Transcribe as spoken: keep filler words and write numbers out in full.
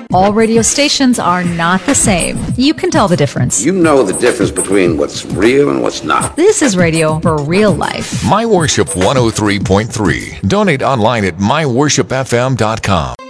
All radio stations are not the same. You can tell the difference. You know the difference between what's real and what's not. This is radio for real life. My Worship one oh three point three. Donate online at my worship f m dot com.